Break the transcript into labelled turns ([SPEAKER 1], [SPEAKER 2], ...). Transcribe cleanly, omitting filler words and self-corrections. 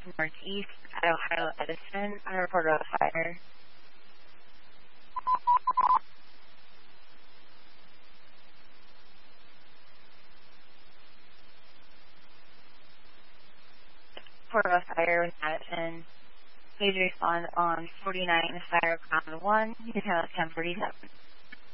[SPEAKER 1] Northeast at Ohio Edison. I report a fire. Report a fire in Madison. Please respond on 49 Fire Ground 1. You can tell us 1047.